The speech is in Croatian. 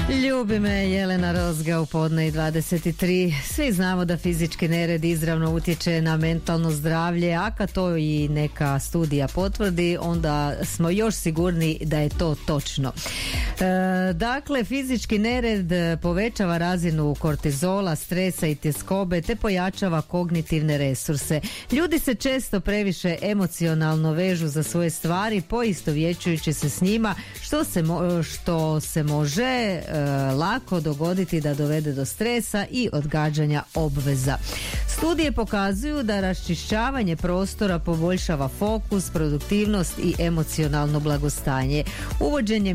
Ljubi me Jelena Rozga u podne i 23. Svi znamo da fizički nered izravno utječe na mentalno zdravlje, a kad to i neka studija potvrdi, onda smo još sigurni da je to točno. Dakle, fizički nered povećava razinu kortizola, stresa i tjeskobe te pojačava kognitivne resurse. Ljudi se često previše emocionalno vežu za svoje stvari, poistovjećujući se s njima, što se može lako dogoditi da dovede do stresa i odgađanja obveza. Studije pokazuju da raščišćavanje prostora poboljšava fokus, produktivnost i emocionalno blagostanje. Uvođenjem